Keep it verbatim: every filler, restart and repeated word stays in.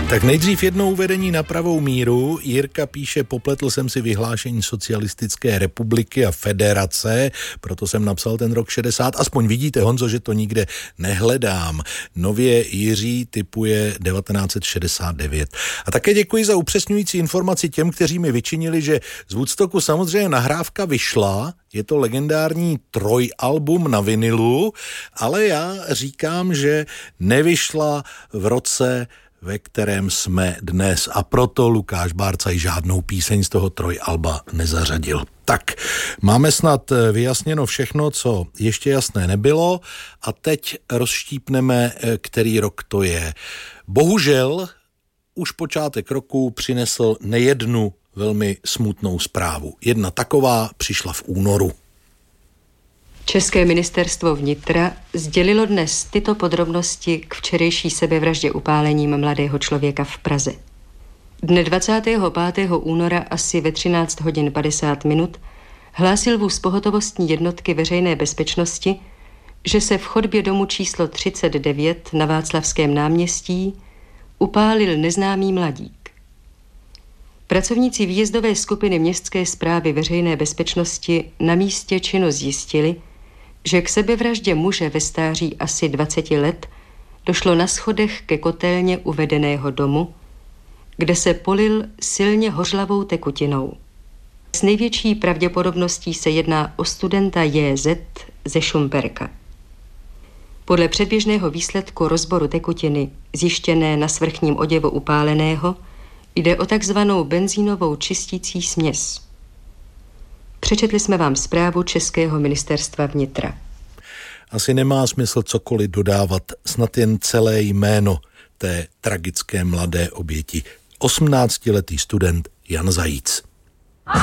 Tak nejdřív jedno uvedení na pravou míru. Jirka píše, popletl jsem si vyhlášení Socialistické republiky a federace, proto jsem napsal ten rok šedesát. Aspoň vidíte, Honzo, že to nikde nehledám. Nově Jiří tipuje devatenáct set šedesát devět. A také děkuji za upřesňující informaci těm, kteří mi vyčinili, že z Woodstocku samozřejmě nahrávka vyšla, je to legendární trojalbum na vinilu, ale já říkám, že nevyšla v roce, ve kterém jsme dnes, a proto Lukáš Bárcaj žádnou píseň z toho trojalba nezařadil. Tak, máme snad vyjasněno všechno, co ještě jasné nebylo, a teď rozštípneme, který rok to je. Bohužel už počátek roku přinesl nejednu velmi smutnou zprávu. Jedna taková přišla v únoru. České ministerstvo vnitra sdělilo dnes tyto podrobnosti k včerejší sebevraždě upálením mladého člověka v Praze. Dne dvacátého pátého února asi ve třináct hodin padesát minut hlásil vůz pohotovostní jednotky veřejné bezpečnosti, že se v chodbě domu číslo třicet devět na Václavském náměstí upálil neznámý mladík. Pracovníci výjezdové skupiny městské správy veřejné bezpečnosti na místě činu zjistili, že k sebevraždě muže ve stáří asi dvaceti let došlo na schodech ke kotelně uvedeného domu, kde se polil silně hořlavou tekutinou. S největší pravděpodobností se jedná o studenta J Z ze Šumperka. Podle předběžného výsledku rozboru tekutiny zjištěné na svrchním oděvu upáleného jde o takzvanou benzínovou čistící směs. Přečetli jsme vám zprávu Českého ministerstva vnitra. Asi nemá smysl cokoliv dodávat, snad jen celé jméno té tragické mladé oběti. osmnáctiletý student Jan Zajíc.